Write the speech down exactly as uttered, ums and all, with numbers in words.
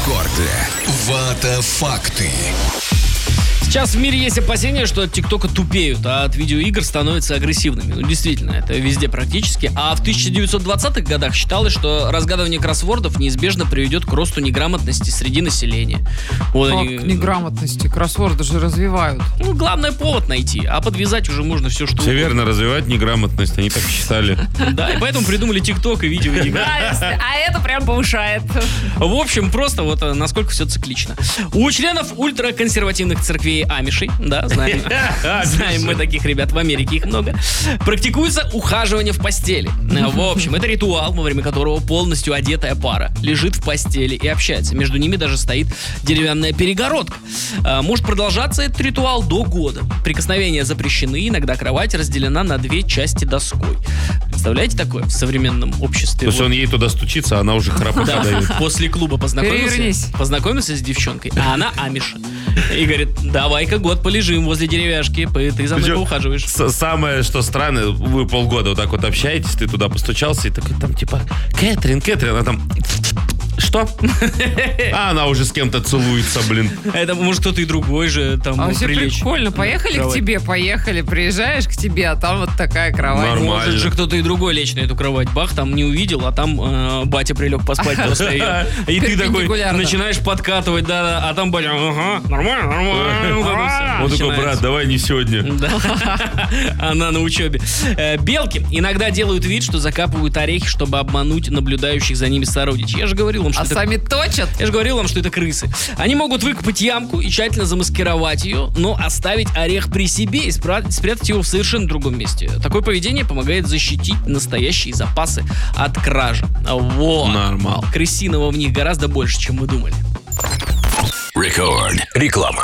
Рекорды. Вата-факты. Сейчас в мире есть опасения, что от ТикТока тупеют, а от видеоигр становятся агрессивными. Ну, действительно, это везде практически. А в тысяча девятьсот двадцатых годах считалось, что разгадывание кроссвордов неизбежно приведет к росту неграмотности среди населения. Вот Как они... неграмотности? Кроссворды же развивают. Ну, главное повод найти, а подвязать уже можно все, что Все верно, развивать неграмотность, они так считали. Да, и поэтому придумали ТикТок и видеоигры. А это прям повышает. В общем, просто вот насколько все циклично. У членов ультраконсервативных церквей амишей, да, знаем, знаем мы таких ребят, в Америке их много, практикуется ухаживание в постели. В общем, это ритуал, во время которого полностью одетая пара лежит в постели и общается. Между ними даже стоит деревянная перегородка. Может продолжаться этот ритуал до года. Прикосновения запрещены, иногда кровать разделена на две части доской. Представляете такое в современном обществе? То есть он ей туда стучится, а она уже храпока дает. После клуба познакомился, Перевернись. познакомился с девчонкой, а она амиша. И говорит, давай-ка год полежим возле деревяшки, ты за мной Причем поухаживаешь. с- Самое, что странно, вы полгода вот так вот общаетесь, ты туда постучался, и такой там типа, Кэтрин, Кэтрин, она там... Что? А она уже с кем-то целуется, блин. Это может кто-то и другой же там А вообще прилечь. прикольно. Поехали к Кровать. тебе, поехали. Приезжаешь к тебе, а там вот такая кровать. Нормально. Может же кто-то и другой лечь на эту кровать. Бах, там не увидел, а там э, батя прилег поспать после ее. И ты такой Перпендикулярно. начинаешь подкатывать, да, а там батя, ага, нормально, нормально. Он такой, брат, давай не сегодня. Да. Она на учебе. Э, Белки иногда делают вид, что закапывают орехи, чтобы обмануть наблюдающих за ними сородичей. Я же говорил вам, что А это... сами точат? Я же говорил вам, что это крысы. Они могут выкопать ямку и тщательно замаскировать ее, но оставить орех при себе и спрятать, спрятать его в совершенно другом месте. Такое поведение помогает защитить настоящие запасы от кражи. Вот. Нормал. Крысиного в них гораздо больше, чем мы думали. Рекорд. Реклама.